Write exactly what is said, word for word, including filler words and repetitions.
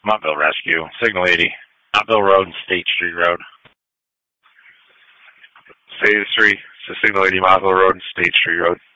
Montville Rescue, Signal eighty, Montville Road and State Street Road. State three, so Signal eighty, Montville Road and State Street Road.